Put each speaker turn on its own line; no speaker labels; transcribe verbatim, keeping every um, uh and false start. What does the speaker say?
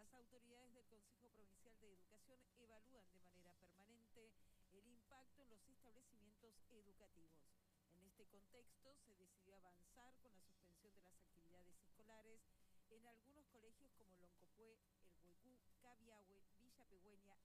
Las autoridades del Consejo Provincial de Educación evalúan de manera permanente el impacto en los establecimientos educativos. En este contexto se decidió avanzar con la suspensión de las actividades escolares en algunos colegios como Loncopué, El Huecú, Cabiahue, Villa Pegüeña